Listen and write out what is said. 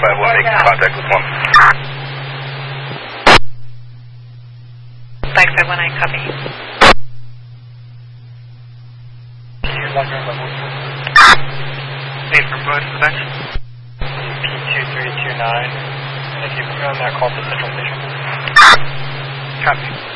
551 making contact with 1. 5519, copy. Need for Bud for the next. P2329. And if you put on that call to Central Station. Copy.